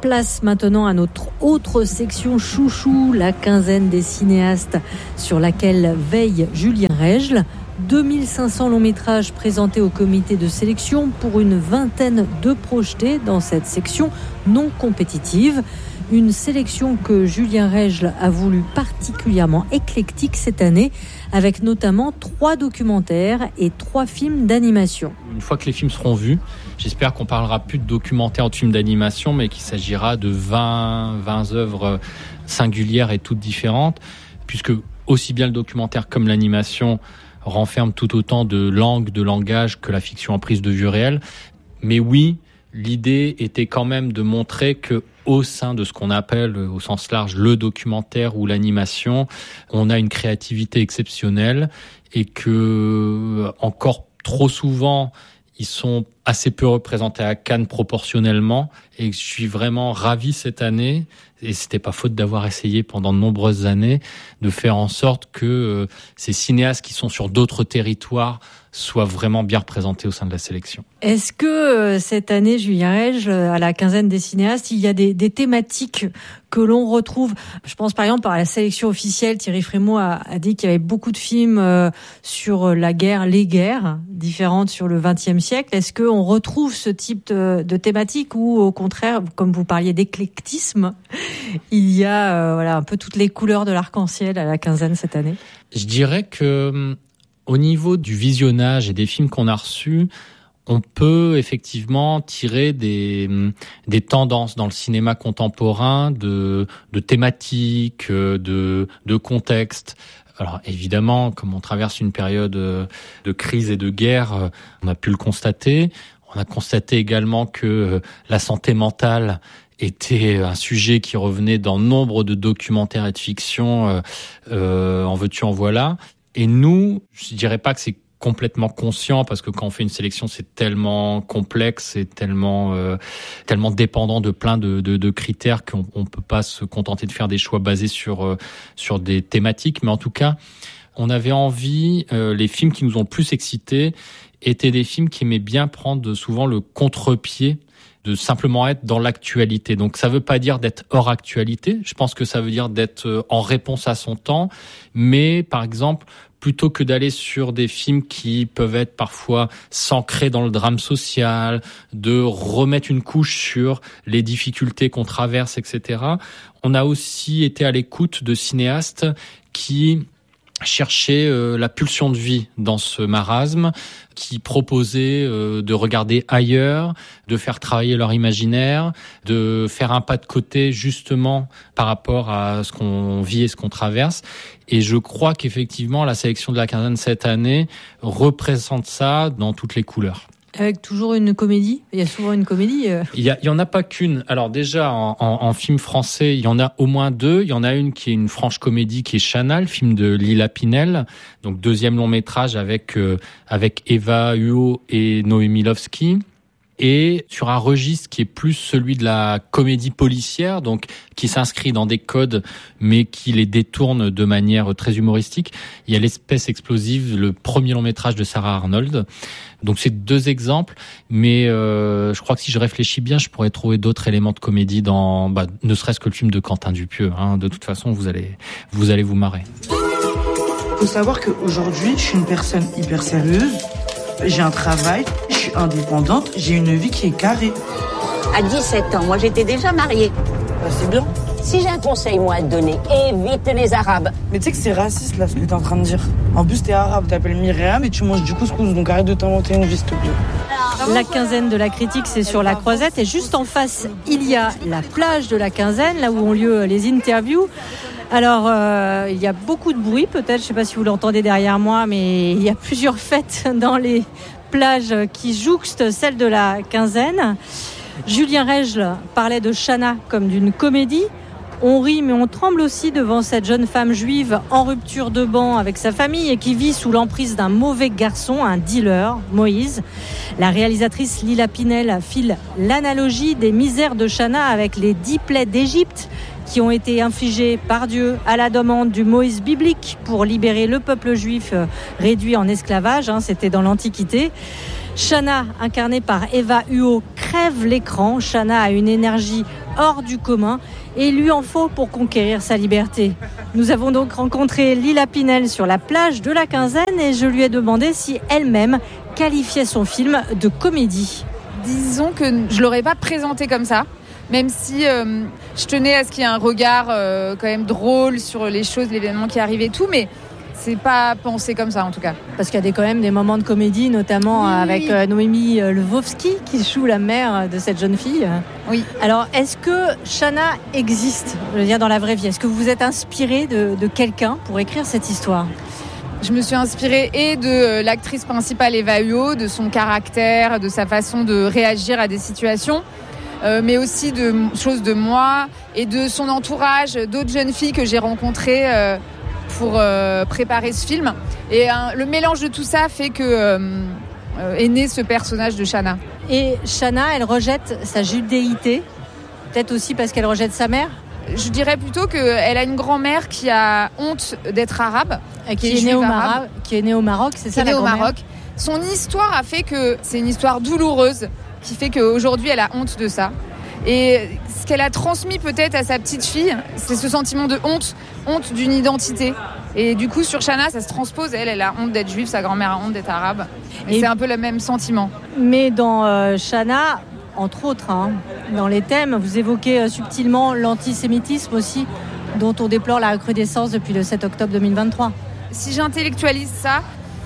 Place maintenant à notre autre section chouchou, la quinzaine des cinéastes sur laquelle veille Julien Règle. 2500 longs métrages présentés au comité de sélection pour une vingtaine de projetés dans cette section non compétitive. Une sélection que Julien Règle a voulu particulièrement éclectique cette année, avec notamment 3 documentaires et 3 films d'animation. Une fois que les films seront vus, j'espère qu'on parlera plus de documentaires ou de films d'animation, mais qu'il s'agira de 20 œuvres singulières et toutes différentes, puisque aussi bien le documentaire comme l'animation renferment tout autant de langues, de langage que la fiction en prise de vue réelle. Mais oui, l'idée était quand même de montrer que au sein de ce qu'on appelle au sens large le documentaire ou l'animation, on a une créativité exceptionnelle et que encore trop souvent ils sont assez peu représentés à Cannes proportionnellement, et je suis vraiment ravi cette année, et c'était pas faute d'avoir essayé pendant de nombreuses années, de faire en sorte que ces cinéastes qui sont sur d'autres territoires soient vraiment bien représentés au sein de la sélection. Est-ce que cette année, Julien Règle, à la quinzaine des cinéastes, il y a des thématiques que l'on retrouve? Je pense par exemple à la sélection officielle, Thierry Frémaux a dit qu'il y avait beaucoup de films sur la guerre, les guerres différentes sur le XXe siècle. Est-ce qu'on retrouve ce type de thématique ou au contraire, comme vous parliez d'éclectisme, il y a un peu toutes les couleurs de l'arc-en-ciel à la quinzaine cette année? Je dirais que au niveau du visionnage et des films qu'on a reçus, on peut effectivement tirer des tendances dans le cinéma contemporain, de thématiques, de contextes. Alors évidemment, comme on traverse une période de crise et de guerre, on a pu le constater. On a constaté également que la santé mentale était un sujet qui revenait dans nombre de documentaires et de fiction, en veux-tu, en voilà. Et nous, je dirais pas que c'est complètement conscient, parce que quand on fait une sélection, c'est tellement complexe et tellement dépendant de plein de critères qu'on peut pas se contenter de faire des choix basés sur des thématiques. Mais en tout cas, on avait envie, les films qui nous ont le plus excités étaient des films qui aimaient bien prendre souvent le contre-pied de simplement être dans l'actualité. Donc ça veut pas dire d'être hors actualité, je pense que ça veut dire d'être en réponse à son temps, mais par exemple, plutôt que d'aller sur des films qui peuvent être parfois s'ancrer dans le drame social, de remettre une couche sur les difficultés qu'on traverse, etc., on a aussi été à l'écoute de cinéastes qui chercher la pulsion de vie dans ce marasme, qui proposait de regarder ailleurs, de faire travailler leur imaginaire, de faire un pas de côté justement par rapport à ce qu'on vit et ce qu'on traverse. Et je crois qu'effectivement la sélection de la quinzaine cette année représente ça dans toutes les couleurs. Avec toujours une comédie? Il y a souvent une comédie. Il y en a pas qu'une. Alors déjà, en film français, il y en a au moins 2. Il y en a une qui est une franche comédie, qui est Chana, le film de Lila Pinel. Donc 2e long métrage avec Eva Huot et Noémie Lovski. Et sur un registre qui est plus celui de la comédie policière, donc qui s'inscrit dans des codes, mais qui les détourne de manière très humoristique. Il y a L'Espèce explosive, le premier long métrage de Sarah Arnold. Donc c'est 2 exemples, mais je crois que si je réfléchis bien, je pourrais trouver d'autres éléments de comédie dans, ne serait-ce que le film de Quentin Dupieux. De toute façon, vous allez vous marrer. Faut savoir qu'aujourd'hui, je suis une personne hyper sérieuse. J'ai un travail, je suis indépendante, j'ai une vie qui est carrée. À 17 ans, moi j'étais déjà mariée. C'est bien. Si j'ai un conseil, moi, à te donner, évite les Arabes. Mais tu sais que c'est raciste, là, ce que t'es en train de dire. En plus, t'es arabe, t'appelles Myriam et tu manges du couscous, donc arrête de t'inventer une vie, s'il te plaît. La quinzaine de la critique, c'est sur la Croisette. Et juste en face, il y a la plage de la quinzaine, là où ont lieu les interviews. Alors, il y a beaucoup de bruit, peut-être, je ne sais pas si vous l'entendez derrière moi, mais il y a plusieurs fêtes dans les plages qui jouxtent celles de la quinzaine. Julien Règle parlait de Chana comme d'une comédie. On rit, mais on tremble aussi devant cette jeune femme juive en rupture de ban avec sa famille et qui vit sous l'emprise d'un mauvais garçon, un dealer, Moïse. La réalisatrice Lila Pinel file l'analogie des misères de Chana avec les 10 plaies d'Égypte qui ont été infligées par Dieu à la demande du Moïse biblique pour libérer le peuple juif réduit en esclavage. C'était dans l'Antiquité. Chana, incarnée par Eva Huot, crève crève l'écran. Shanna a une énergie hors du commun et il lui en faut pour conquérir sa liberté. Nous avons donc rencontré Lila Pinel sur la plage de la Quinzaine et je lui ai demandé si elle-même qualifiait son film de comédie. Disons que je ne l'aurais pas présenté comme ça, même si je tenais à ce qu'il y ait un regard quand même drôle sur les choses, l'événement qui arrive et tout, mais c'est pas pensé comme ça en tout cas. Parce qu'il y a quand même des moments de comédie, notamment avec Noémie Lvovsky qui joue la mère de cette jeune fille. Oui. Alors, est-ce que Shanna existe, je veux dire, dans la vraie vie ? Est-ce que vous vous êtes inspiré de quelqu'un pour écrire cette histoire ? Je me suis inspirée et de l'actrice principale Eva Huot, de son caractère, de sa façon de réagir à des situations, mais aussi de choses de moi et de son entourage, d'autres jeunes filles que j'ai rencontrées pour préparer ce film. Et le mélange de tout ça fait que est né ce personnage de Shanna. Et Shanna, elle rejette sa judéité, peut-être aussi parce qu'elle rejette sa mère ? Je dirais plutôt qu'elle a une grand-mère qui a honte d'être arabe, qui est née au Maroc, c'est ça la grand-mère ? Au Maroc. Son histoire a fait que c'est une histoire douloureuse qui fait qu'aujourd'hui elle a honte de ça. Et ce qu'elle a transmis peut-être à sa petite fille, c'est ce sentiment de honte d'une identité. Et du coup sur Shanna, ça se transpose. Elle a honte d'être juive, sa grand-mère a honte d'être arabe. Et c'est un peu le même sentiment. Mais dans Shanna, entre autres, dans les thèmes, vous évoquez subtilement l'antisémitisme aussi, dont on déplore la recrudescence depuis le 7 octobre 2023. Si j'intellectualise ça,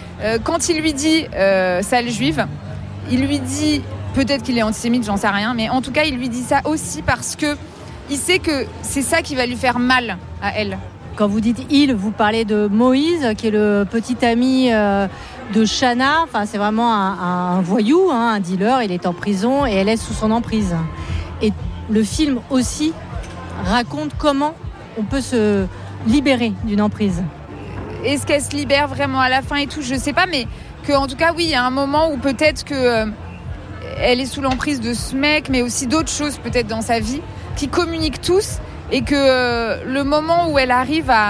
quand il lui dit sale juive, il lui dit, peut-être qu'il est antisémite, j'en sais rien, mais en tout cas il lui dit ça aussi parce que il sait que c'est ça qui va lui faire mal à elle. Quand vous dites il, vous parlez de Moïse, qui est le petit ami de Shanna. Enfin, c'est vraiment un voyou, un dealer. Il est en prison et elle est sous son emprise. Et le film aussi raconte comment on peut se libérer d'une emprise. Est-ce qu'elle se libère vraiment à la fin et tout ? Je sais pas, mais qu'en tout cas, oui, il y a un moment où peut-être que elle est sous l'emprise de ce mec, mais aussi d'autres choses peut-être dans sa vie qui communiquent tous. Et que le moment où elle arrive à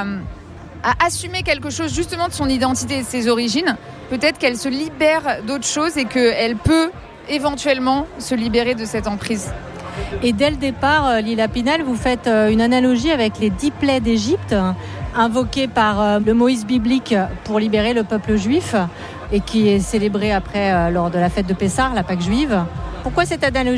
assumer quelque chose justement de son identité et de ses origines, peut-être qu'elle se libère d'autres choses et qu'elle peut éventuellement se libérer de cette emprise. Et dès le départ, Lila Pinel, vous faites une analogie avec les 10 plaies d'Égypte, invoquées par le Moïse biblique pour libérer le peuple juif et qui est célébré après lors de la fête de Pessah, la Pâque juive. Pourquoi cette analogie-là ?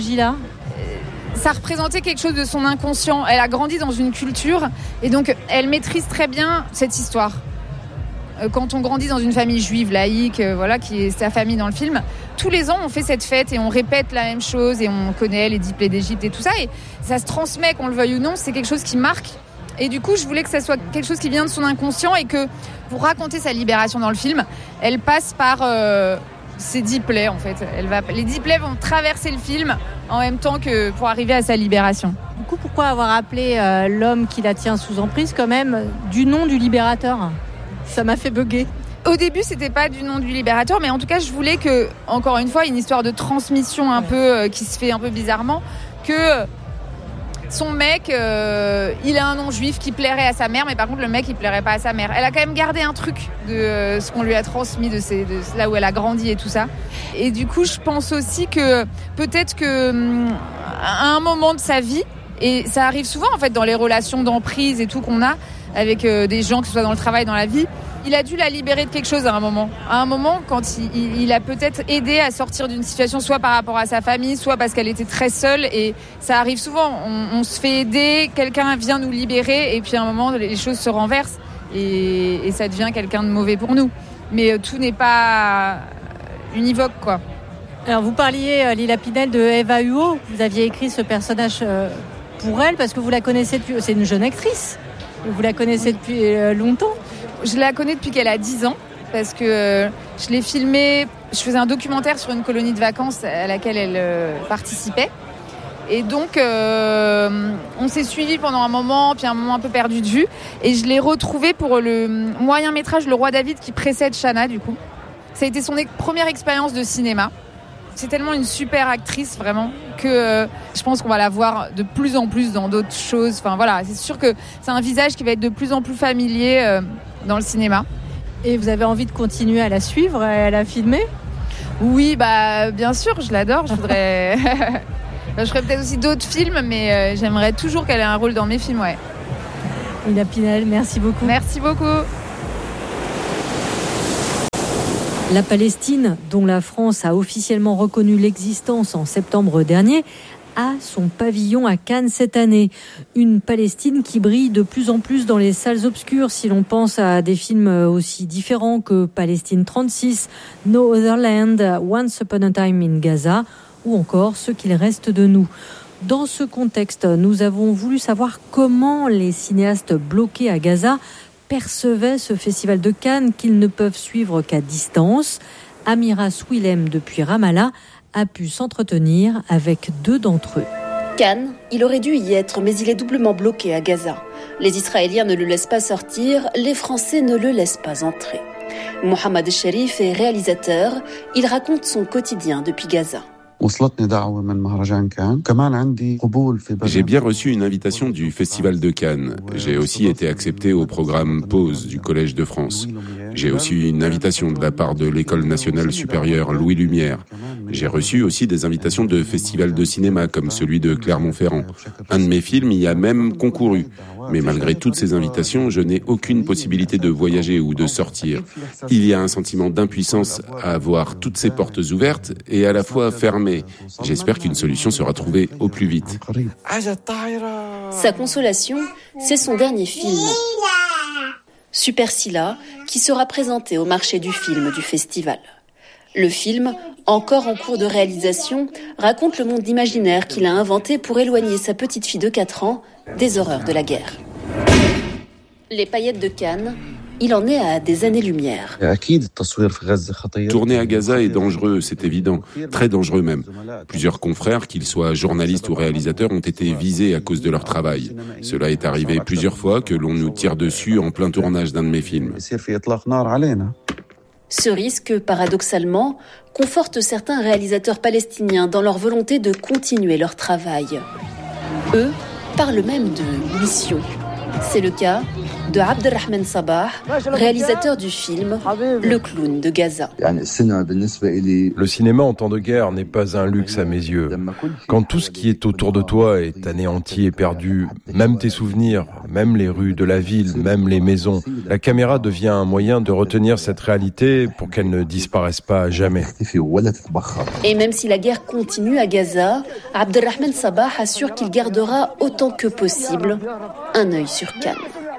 Ça représentait quelque chose de son inconscient. Elle a grandi dans une culture et donc elle maîtrise très bien cette histoire. Quand on grandit dans une famille juive, laïque, qui est sa famille dans le film, tous les ans on fait cette fête et on répète la même chose et on connaît les 10 plaies d'Égypte et tout ça et ça se transmet, qu'on le veuille ou non, c'est quelque chose qui marque. Et du coup, je voulais que ça soit quelque chose qui vient de son inconscient et que pour raconter sa libération dans le film, elle passe par ces 10 plaies en fait. Les 10 plaies vont traverser le film en même temps que pour arriver à sa libération. Du coup, pourquoi avoir appelé l'homme qui la tient sous emprise quand même du nom du libérateur ? Ça m'a fait bugger. Au début, c'était pas du nom du libérateur, mais en tout cas, je voulais que, encore une fois, une histoire de transmission un peu qui se fait un peu bizarrement, que son mec, il a un nom juif qui plairait à sa mère, mais par contre, le mec, il plairait pas à sa mère. Elle a quand même gardé un truc de ce qu'on lui a transmis de là où elle a grandi et tout ça. Et du coup, je pense aussi que peut-être que à un moment de sa vie, et ça arrive souvent en fait dans les relations d'emprise et tout qu'on a avec des gens, que ce soit dans le travail, dans la vie, il a dû la libérer de quelque chose à un moment. À un moment, quand il a peut-être aidé à sortir d'une situation, soit par rapport à sa famille, soit parce qu'elle était très seule. Et ça arrive souvent, on se fait aider, quelqu'un vient nous libérer, et puis à un moment, les choses se renversent, et ça devient quelqu'un de mauvais pour nous. Mais tout n'est pas univoque, quoi. Alors, vous parliez, Lila Pinel, de Eva Huot. Vous aviez écrit ce personnage pour elle, parce que vous la connaissez depuis... C'est une jeune actrice. Vous la connaissez depuis longtemps ? Je la connais depuis qu'elle a 10 ans, parce que je l'ai filmée, je faisais un documentaire sur une colonie de vacances à laquelle elle participait. Et donc, on s'est suivis pendant un moment, puis un moment un peu perdu de vue. Et je l'ai retrouvée pour le moyen métrage Le Roi David qui précède Shanna, du coup. Ça a été son première expérience de cinéma. C'est tellement une super actrice, vraiment, que je pense qu'on va la voir de plus en plus dans d'autres choses. Enfin, voilà, c'est sûr que c'est un visage qui va être de plus en plus familier dans le cinéma. Et vous avez envie de continuer à la suivre et à la filmer ? Oui, bah bien sûr, je l'adore. Je voudrais. Je ferais peut-être aussi d'autres films, mais j'aimerais toujours qu'elle ait un rôle dans mes films, ouais. Mila Pinel, merci beaucoup. Merci beaucoup. La Palestine, dont la France a officiellement reconnu l'existence en septembre dernier, a son pavillon à Cannes cette année. Une Palestine qui brille de plus en plus dans les salles obscures si l'on pense à des films aussi différents que Palestine 36, No Other Land, Once Upon a Time in Gaza ou encore Ce qu'il reste de nous. Dans ce contexte, nous avons voulu savoir comment les cinéastes bloqués à Gaza percevaient ce festival de Cannes qu'ils ne peuvent suivre qu'à distance. Amira Swilem, depuis Ramallah, a pu s'entretenir avec 2 d'entre eux. Cannes, il aurait dû y être, mais il est doublement bloqué à Gaza. Les Israéliens ne le laissent pas sortir, les Français ne le laissent pas entrer. Mohamed Sharif est réalisateur, il raconte son quotidien depuis Gaza. J'ai bien reçu une invitation du Festival de Cannes. J'ai aussi été accepté au programme Pause du Collège de France. J'ai aussi eu une invitation de la part de l'École nationale supérieure Louis Lumière. J'ai reçu aussi des invitations de festivals de cinéma comme celui de Clermont-Ferrand. Un de mes films y a même concouru. Mais malgré toutes ces invitations, je n'ai aucune possibilité de voyager ou de sortir. Il y a un sentiment d'impuissance à voir toutes ces portes ouvertes et à la fois fermées. J'espère qu'une solution sera trouvée au plus vite. Sa consolation, c'est son dernier film, Super Silla, qui sera présenté au marché du film du festival. Le film, encore en cours de réalisation, raconte le monde imaginaire qu'il a inventé pour éloigner sa petite fille de 4 ans des horreurs de la guerre. Les paillettes de Cannes, il en est à des années-lumière. Tourner à Gaza est dangereux, c'est évident, très dangereux même. Plusieurs confrères, qu'ils soient journalistes ou réalisateurs, ont été visés à cause de leur travail. Cela est arrivé plusieurs fois que l'on nous tire dessus en plein tournage d'un de mes films. Ce risque, paradoxalement, conforte certains réalisateurs palestiniens dans leur volonté de continuer leur travail. Eux parlent même de mission. C'est le cas de Abdelrahman Sabah, réalisateur du film Le clown de Gaza. Le cinéma en temps de guerre n'est pas un luxe à mes yeux. Quand tout ce qui est autour de toi est anéanti et perdu, même tes souvenirs, même les rues de la ville, même les maisons, la caméra devient un moyen de retenir cette réalité pour qu'elle ne disparaisse pas à jamais. Et même si la guerre continue à Gaza, Abdelrahman Sabah assure qu'il gardera autant que possible un œil sur Cannes.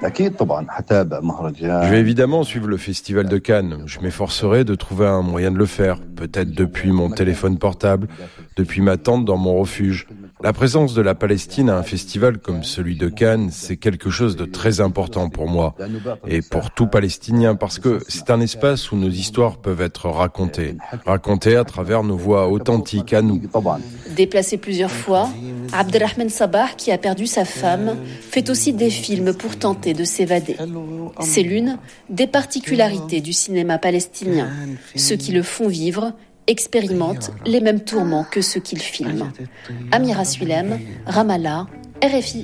Je vais évidemment suivre le festival de Cannes. Je m'efforcerai de trouver un moyen de le faire, peut-être depuis mon téléphone portable, depuis ma tente dans mon refuge. La présence de la Palestine à un festival comme celui de Cannes, c'est quelque chose de très important pour moi et pour tout Palestinien parce que c'est un espace où nos histoires peuvent être racontées à travers nos voix authentiques à nous. Déplacé plusieurs fois, Abdelrahman Sabah, qui a perdu sa femme, fait aussi des films pour tenter de s'évader. C'est l'une des particularités du cinéma palestinien. Ceux qui le font vivre expérimentent les mêmes tourments que ceux qu'ils filment. Amira Swilem, Ramallah, RFI.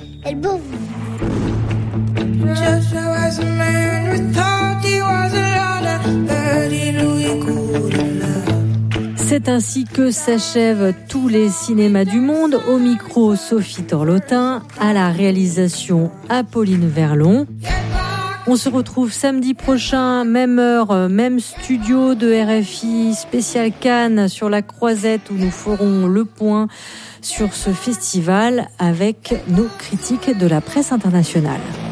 C'est ainsi que s'achèvent tous les cinémas du monde. Au micro, Sophie Torlotin, à la réalisation, Apolline Verlon. On se retrouve samedi prochain, même heure, même studio de RFI, spécial Cannes sur la Croisette où nous ferons le point sur ce festival avec nos critiques de la presse internationale.